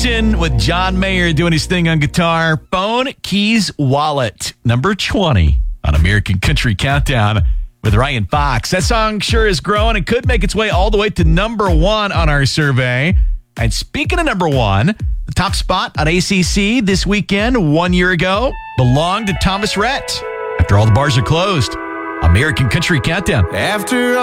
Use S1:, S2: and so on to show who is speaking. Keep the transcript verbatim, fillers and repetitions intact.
S1: Jackson with John Mayer doing his thing on guitar. Phone, Keys, Wallet. Number twenty on American Country Countdown with Ryan Fox. That song sure is growing and could make its way all the way to number one on our survey. And speaking of number one, the top spot on A C C this weekend, one year ago, belonged to Thomas Rhett. After all the bars are closed, American Country Countdown.
S2: After